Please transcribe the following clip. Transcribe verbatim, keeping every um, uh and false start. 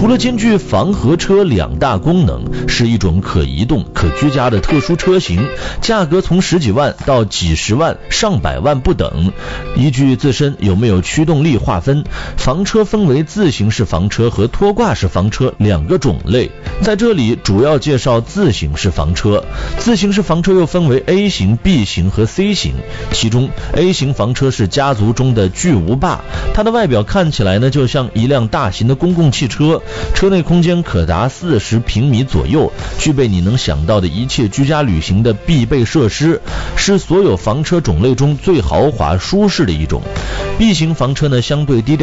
除了兼具房和车两大功能，是一种可移动可居家的特殊车型，价格从十几万到几十万上百万不等。依据自身有没有驱动力划分，房车分为自行式房车和拖挂式房车两个种类。在这里主要介绍自行式房车。自行式房车又分为 A 型、B 型和 C 型，其中 A 型房车是家族中的巨无霸，它的外表看起来呢就像一辆大型的公共汽车，车内空间可达四十平米左右，具备你能想到的一切居家旅行的必备设施，是所有房车种类中最豪华舒适的一种。B 型房车呢相对低调